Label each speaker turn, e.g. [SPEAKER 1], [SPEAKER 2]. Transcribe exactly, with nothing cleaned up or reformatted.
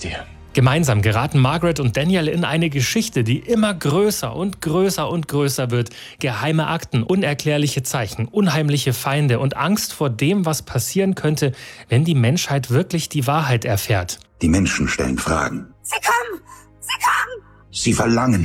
[SPEAKER 1] dir.
[SPEAKER 2] Gemeinsam geraten Margaret und Daniel in eine Geschichte, die immer größer und größer und größer wird. Geheime Akten, unerklärliche Zeichen, unheimliche Feinde und Angst vor dem, was passieren könnte, wenn die Menschheit wirklich die Wahrheit erfährt.
[SPEAKER 3] Die Menschen stellen Fragen.
[SPEAKER 4] Sie kommen! Sie kommen!
[SPEAKER 3] Sie verlangen